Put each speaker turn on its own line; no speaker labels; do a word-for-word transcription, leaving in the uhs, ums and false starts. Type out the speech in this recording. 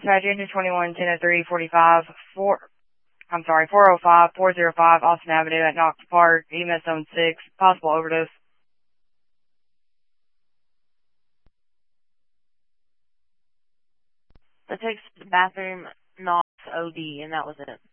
dispatch, engine twenty-one, ten oh three, forty-five, four, I'm sorry, four oh five, four oh five, Austin Avenue at Knox Park, E M S zone six, possible overdose.
The takes to the bathroom, Knox O D, and that was it.